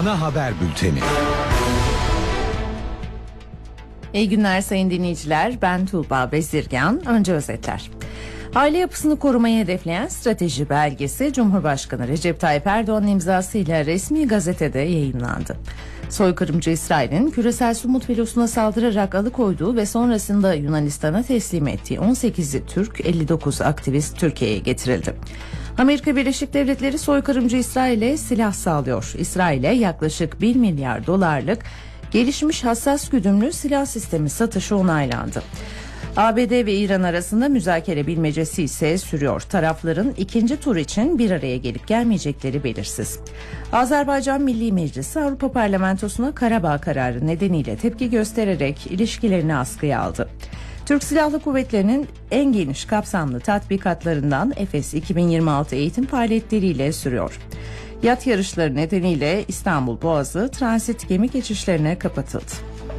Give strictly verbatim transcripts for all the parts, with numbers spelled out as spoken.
Ana Haber Bülteni. İyi günler sayın dinleyiciler. Ben Tuğba Bezirgan. Önce özetler. Aile yapısını korumayı hedefleyen strateji belgesi Cumhurbaşkanı Recep Tayyip Erdoğan'ın imzasıyla resmi gazetede yayımlandı. Soykırımcı İsrail'in küresel Sumut filosuna saldırarak alıkoyduğu ve sonrasında Yunanistan'a teslim ettiği on sekizi Türk, elli dokuz aktivist Türkiye'ye getirildi. Amerika Birleşik Devletleri soykırımcı İsrail'e silah sağlıyor. İsrail'e yaklaşık bir milyar dolarlık gelişmiş hassas güdümlü silah sistemi satışı onaylandı. A B D ve İran arasında müzakere bilmecesi ise sürüyor. Tarafların ikinci tur için bir araya gelip gelmeyecekleri belirsiz. Azerbaycan Milli Meclisi Avrupa Parlamentosu'na Karabağ kararı nedeniyle tepki göstererek ilişkilerini askıya aldı. Türk Silahlı Kuvvetleri'nin en geniş kapsamlı tatbikatlarından Efes iki bin yirmi altı eğitim faaliyetleriyle sürüyor. Yat yarışları nedeniyle İstanbul Boğazı transit gemi geçişlerine kapatıldı.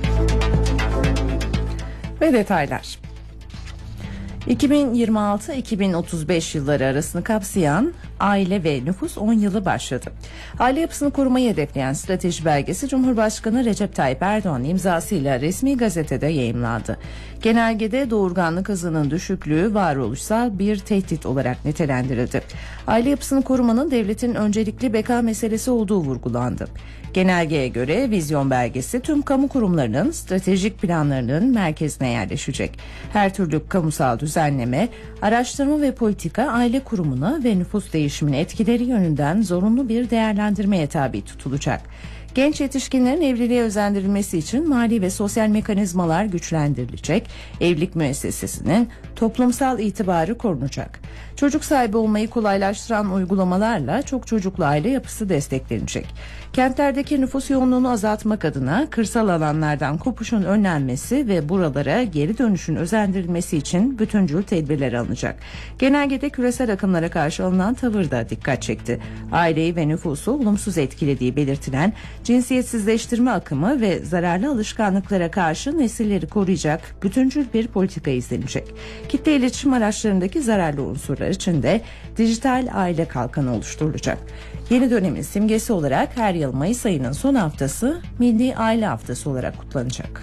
Ve detaylar. iki bin yirmi altı iki bin otuz beş yılları arasını kapsayan aile ve nüfus on yılı başladı. Aile yapısını korumayı hedefleyen strateji belgesi Cumhurbaşkanı Recep Tayyip Erdoğan imzasıyla resmi gazetede yayımlandı. Genelgede doğurganlık hızının düşüklüğü varoluşsal bir tehdit olarak nitelendirildi. Aile yapısını korumanın devletin öncelikli beka meselesi olduğu vurgulandı. Genelgeye göre vizyon belgesi tüm kamu kurumlarının stratejik planlarının merkezine yerleşecek. Her türlü kamusal düzenleme, araştırma ve politika aile kurumuna ve nüfus değişimine etkileri yönünden zorunlu bir değerlendirmeye tabi tutulacak. Genç yetişkinlerin evliliğe özendirilmesi için mali ve sosyal mekanizmalar güçlendirilecek, evlilik müessesesinin toplumsal itibarı korunacak. Çocuk sahibi olmayı kolaylaştıran uygulamalarla çok çocuklu aile yapısı desteklenecek. Kentlerdeki nüfus yoğunluğunu azaltmak adına kırsal alanlardan kopuşun önlenmesi ve buralara geri dönüşün özendirilmesi için bütüncül tedbirler alınacak. Genelgede küresel akımlara karşı alınan tavır da dikkat çekti. Aileyi ve nüfusu olumsuz etkilediği belirtilen cinsiyetsizleştirme akımı ve zararlı alışkanlıklara karşı nesilleri koruyacak bütüncül bir politika izlenecek. Kitle iletişim araçlarındaki zararlı unsurlar için de dijital aile kalkanı oluşturulacak. Yeni dönemin simgesi olarak her yıl Mayıs ayının son haftası Milli Aile Haftası olarak kutlanacak.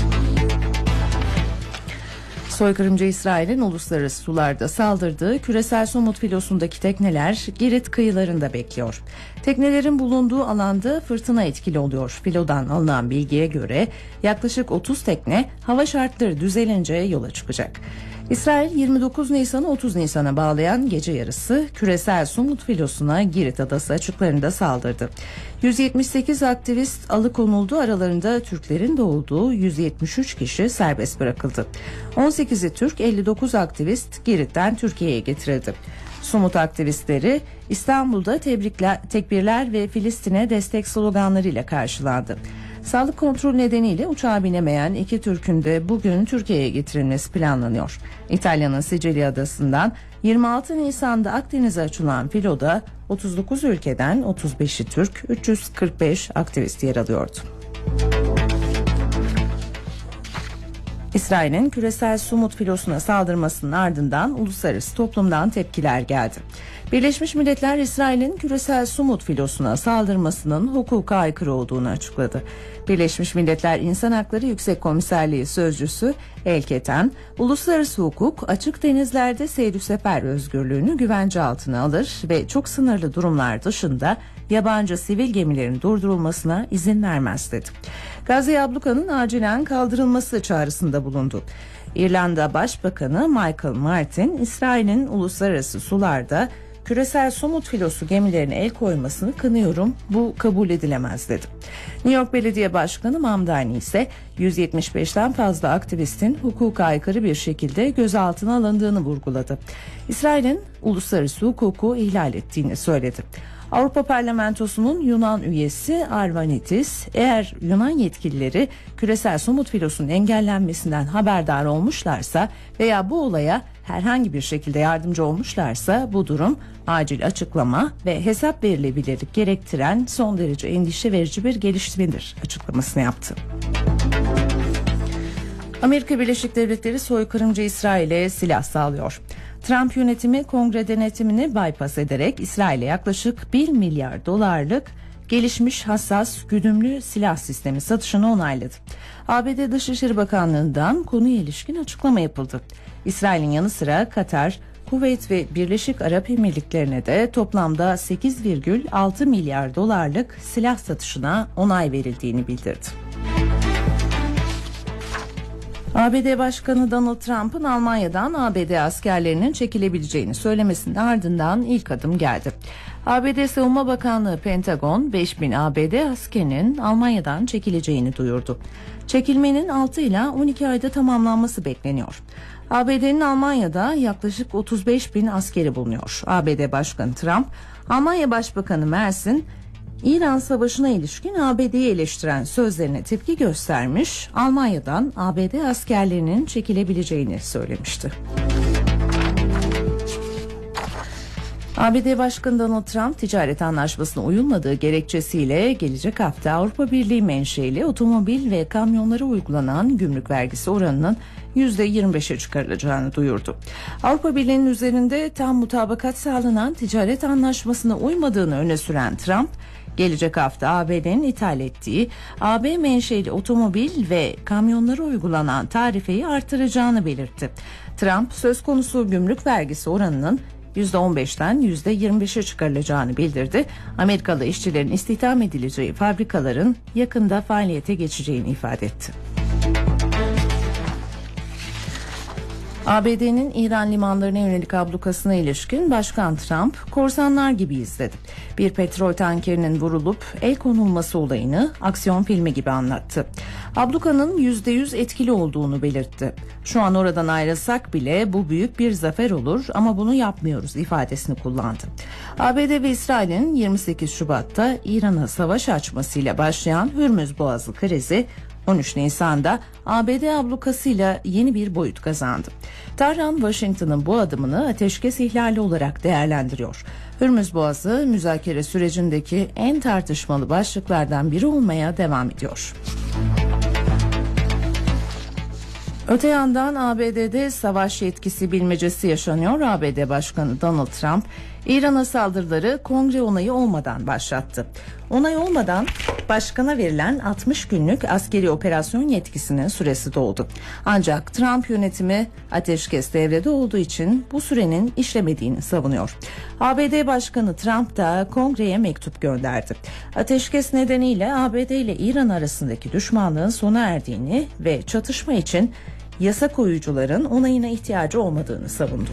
Soykırımcı İsrail'in uluslararası sularda saldırdığı küresel Sumut filosundaki tekneler Girit kıyılarında bekliyor. Teknelerin bulunduğu alanda fırtına etkili oluyor. Filodan alınan bilgiye göre yaklaşık otuz tekne hava şartları düzelince yola çıkacak. İsrail yirmi dokuz Nisan'ı otuz Nisan'a bağlayan gece yarısı küresel Sumut filosuna Girit adası açıklarında saldırdı. yüz yetmiş sekiz aktivist alıkonuldu, aralarında Türklerin de olduğu yüz yetmiş üç kişi serbest bırakıldı. on sekizi Türk, elli dokuz aktivist Girit'ten Türkiye'ye getirildi. Sumut aktivistleri İstanbul'da tebrikler, tekbirler ve Filistin'e destek sloganlarıyla karşılandı. Sağlık kontrol nedeniyle uçağa binemeyen iki Türk'ün de bugün Türkiye'ye getirilmesi planlanıyor. İtalya'nın Sicilya adasından yirmi altı Nisan'da Akdeniz'e açılan filoda otuz dokuz ülkeden otuz beşi Türk, üç yüz kırk beş aktivist yer alıyordu. İsrail'in küresel Sumut filosuna saldırmasının ardından uluslararası toplumdan tepkiler geldi. Birleşmiş Milletler İsrail'in küresel Sumut filosuna saldırmasının hukuka aykırı olduğunu açıkladı. Birleşmiş Milletler İnsan Hakları Yüksek Komiserliği Sözcüsü El Keten, uluslararası hukuk açık denizlerde seyir sefer özgürlüğünü güvence altına alır ve çok sınırlı durumlar dışında yabancı sivil gemilerin durdurulmasına izin vermez dedi. Gazze ablukanın acilen kaldırılması çağrısında bulundu. İrlanda Başbakanı Michael Martin, İsrail'in uluslararası sularda küresel Sumut filosu gemilerine el koymasını kınıyorum, bu kabul edilemez dedi. New York Belediye Başkanı Mamdani ise yüz yetmiş beşten fazla aktivistin hukuka aykırı bir şekilde gözaltına alındığını vurguladı. İsrail'in uluslararası hukuku ihlal ettiğini söyledi. Avrupa Parlamentosu'nun Yunan üyesi Arvanitis, eğer Yunan yetkilileri küresel Sumut filosunun engellenmesinden haberdar olmuşlarsa veya bu olaya herhangi bir şekilde yardımcı olmuşlarsa bu durum acil açıklama ve hesap verilebilirlik gerektiren son derece endişe verici bir gelişmedir açıklamasını yaptı. Amerika Birleşik Devletleri soykırımcı İsrail'e silah sağlıyor. Trump yönetimi kongre denetimini bypass ederek İsrail'e yaklaşık bir milyar dolarlık gelişmiş hassas güdümlü silah sistemi satışını onayladı. A B D Dışişleri Bakanlığı'ndan konuya ilişkin açıklama yapıldı. İsrail'in yanı sıra Katar, Kuveyt ve Birleşik Arap Emirlikleri'ne de toplamda sekiz virgül altı milyar dolarlık silah satışına onay verildiğini bildirdi. A B D Başkanı Donald Trump'ın Almanya'dan A B D askerlerinin çekilebileceğini söylemesinin ardından ilk adım geldi. A B D Savunma Bakanlığı Pentagon beş bin A B D askerinin Almanya'dan çekileceğini duyurdu. Çekilmenin altı ila on iki ayda tamamlanması bekleniyor. A B D'nin Almanya'da yaklaşık otuz beş bin askeri bulunuyor. A B D Başkanı Trump, Almanya Başbakanı Merz'in İran Savaşı'na ilişkin A B D'yi eleştiren sözlerine tepki göstermiş, Almanya'dan A B D askerlerinin çekilebileceğini söylemişti. A B D Başkanı Donald Trump ticaret anlaşmasına uyulmadığı gerekçesiyle gelecek hafta Avrupa Birliği menşeli otomobil ve kamyonlara uygulanan gümrük vergisi oranının yüzde yirmi beşe çıkarılacağını duyurdu. Avrupa Birliği'nin üzerinde tam mutabakat sağlanan ticaret anlaşmasına uymadığını öne süren Trump, gelecek hafta A B D'nin ithal ettiği A B menşeli otomobil ve kamyonlara uygulanan tarifeyi artıracağını belirtti. Trump söz konusu gümrük vergisi oranının yüzde on beşten yüzde yirmi beşe çıkarılacağını bildirdi. Amerikalı işçilerin istihdam edileceği fabrikaların yakında faaliyete geçeceğini ifade etti. A B D'nin İran limanlarına yönelik ablukasına ilişkin Başkan Trump, korsanlar gibiyiz dedi. Bir petrol tankerinin vurulup el konulması olayını aksiyon filmi gibi anlattı. Ablukanın yüzde yüz etkili olduğunu belirtti. Şu an oradan ayrılsak bile bu büyük bir zafer olur ama bunu yapmıyoruz ifadesini kullandı. A B D ve İsrail'in yirmi sekiz Şubat'ta İran'a savaş açmasıyla başlayan Hürmüz Boğazı krizi on üç Nisan'da A B D ablukasıyla yeni bir boyut kazandı. Tahran, Washington'ın bu adımını ateşkes ihlali olarak değerlendiriyor. Hürmüz Boğazı müzakere sürecindeki en tartışmalı başlıklardan biri olmaya devam ediyor. Öte yandan A B D'de savaş yetkisi bilmecesi yaşanıyor. A B D Başkanı Donald Trump, İran'a saldırıları kongre onayı olmadan başlattı. Onay olmadan başkana verilen altmış günlük askeri operasyon yetkisinin süresi doldu. Ancak Trump yönetimi ateşkes devrede olduğu için bu sürenin işlemediğini savunuyor. A B D Başkanı Trump da kongreye mektup gönderdi. Ateşkes nedeniyle A B D ile İran arasındaki düşmanlığın sona erdiğini ve çatışma için yasa koyucuların onayına ihtiyacı olmadığını savundu.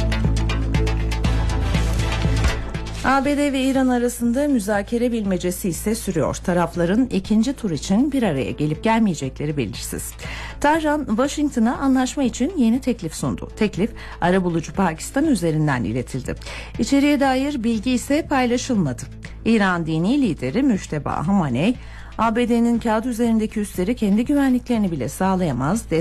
A B D ve İran arasında müzakere bilmecesi ise sürüyor. Tarafların ikinci tur için bir araya gelip gelmeyecekleri belirsiz. Tahran, Washington'a anlaşma için yeni teklif sundu. Teklif, arabulucu Pakistan üzerinden iletildi. İçeriye dair bilgi ise paylaşılmadı. İran dini lideri Müşteba Hamaney, A B D'nin kağıt üzerindeki üsleri kendi güvenliklerini bile sağlayamaz,